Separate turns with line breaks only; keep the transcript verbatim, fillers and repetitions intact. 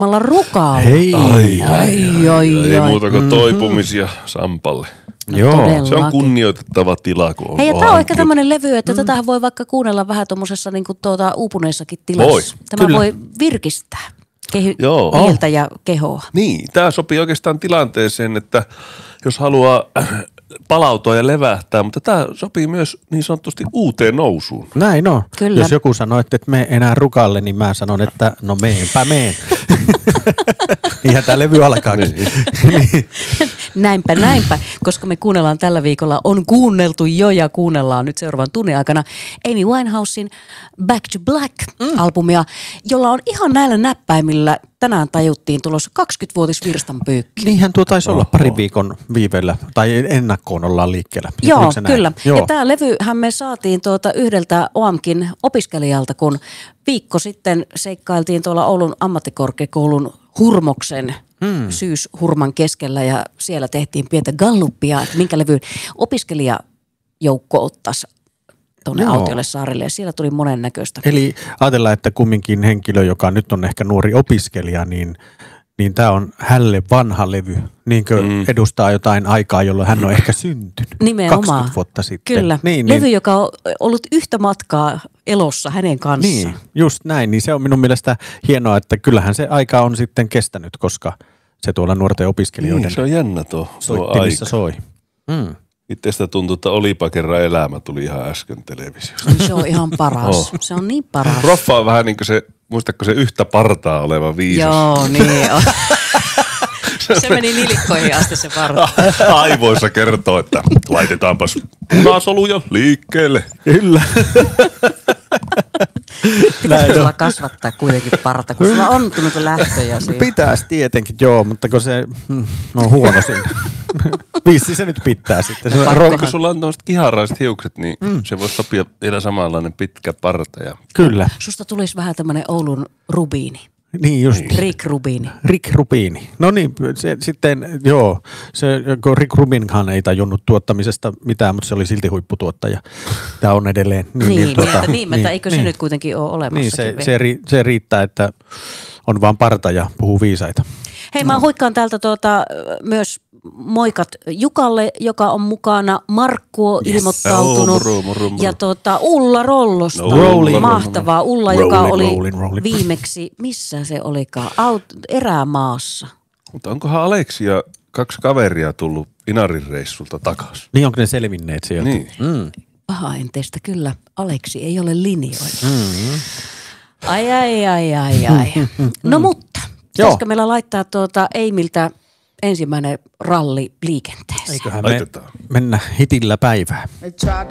Malla Rukalla.
Hei.
Ai, ai,
ai, ai,
ei
ai.
muuta kuin toipumisia Sampalle.
Joo.
Todellakin.
Se on kunnioitettava tila, kun on
Hei, ja tämä on ehkä
hankkinut.
tämmöinen levy, että mm. tätähän voi vaikka kuunnella vähän tuommoisessa niin tuota, uupuneessakin tilassa.
Voi,
Tämä
kyllä.
voi virkistää kehy-
Joo.
mieltä ja kehoa.
Niin, tämä sopii oikeastaan tilanteeseen, että jos haluaa palautua ja levähtää, mutta tämä sopii myös niin sanotusti uuteen nousuun.
Näin on.
Kyllä.
Jos joku sanoo, että et mene enää Rukalle, niin mä sanon, että no meenpä meen. Niinhän tämä levy alkaakin. Niin.
Näinpä, näinpä, koska me kuunnellaan tällä viikolla, on kuunneltu jo ja kuunnellaan nyt seuraavan tunnin aikana Amy Winehousein Back to Black-albumia, jolla on ihan näillä näppäimillä tänään tajuttiin tulossa kaksikymmenvuotisvirstanpyykki.
Niinhän tuo taisi olla pari viikon viiveellä, tai ennakkoon ollaan liikkeellä.
Joo,
Oliko se näin?
kyllä.
Joo.
Ja tämä levyhän me saatiin tuota yhdeltä O A M-kin opiskelijalta, kun viikko sitten seikkailtiin tuolla Oulun ammattikorkeakoulun Hurmoksen hmm. syyshurman keskellä ja siellä tehtiin pientä galluppia, että minkä levyyn opiskelijajoukko ottaisi tuonne
Joo.
Autiolle saarelle ja siellä tuli monennäköistä.
Eli ajatellaan, että kumminkin henkilö, joka nyt on ehkä nuori opiskelija, niin, niin tämä on hälle vanha levy. Niinkö mm. edustaa jotain aikaa, jolloin hän on ehkä syntynyt.
Nimenomaan.
kaksikymmentä vuotta sitten.
Kyllä.
Niin,
Levy,
niin,
joka on ollut yhtä matkaa elossa hänen kanssaan.
niin, just näin. Niin se on minun mielestä hienoa, että kyllähän se aika on sitten kestänyt, koska se tuolla nuorten opiskelijoiden
Niin, se on jännä tuo, tuo
soittimissa
aika.
soi. Mm.
Itsestä tuntuu, että olipa kerran elämä, tuli ihan äsken televisiosta.
Niin se on ihan paras.
Oh.
Se on niin paras.
Roffa on vähän niin kuin se, muistatko se yhtä partaa oleva viisas?
Joo, niin on. Se meni nilikkoihin asti se parta.
Aivoissa kertoo, että laitetaanpas punasoluja liikkeelle.
Kyllä.
Pitäisikö sulla kasvattaa kuitenkin parta, kun sulla on tullut lähtöjä siinä.
Pitäisi tietenkin, joo, mutta kun se mm, on huono siinä. Viisi se nyt pitää sitten. Se on
Ron,
ron-
kun sulla on tämmöiset kiharaiset hiukset, niin mm. se voisi sopia vielä samanlainen pitkä parta. Ja...
Kyllä,
Susta tulisi vähän tämmönen Oulun Rubiini.
niin just.
Rick Rubini.
Rick Rubini. No niin, se, sitten joo, se, kun Rick Rubinhan ei tajunnut tuottamisesta mitään, mutta se oli silti huipputuottaja. Tämä on edelleen.
Niin, niin, niin,
tuota,
että, niin, että eikö se nyt kuitenkin ole olemassakin
Niin, se,
vielä.
se, ri, se riittää, että on vaan parta ja puhuu viisaita.
Hei, mä huikkaan täältä tuota, myös moikat Jukalle, joka on mukana. Markku on
Yes.
ilmoittautunut.
Oh, moro, moro, moro.
Ja tuota, Ulla Rollosta.
No, rolling.
Mahtavaa. Ulla, joka
Rolling,
oli
rolling, rolling.
viimeksi, missä se olikaan? Aut, erämaassa.
Mutta onkohan Aleksi ja kaksi kaveria tullut Inarin reissulta takaisin?
Niin onko ne selvinneet sieltä?
Niin.
Mm.
Paha enteistä kyllä. Aleksi ei ole linjoilla.
Mm.
Ai, ai, ai, ai, ai. No mutta, pitäisikö meillä laittaa tuota Eimiltä ensimmäinen ralli liikenteeseen?
Eiköhän me
Laitetaan.
mennä hitillä päivää.
They tried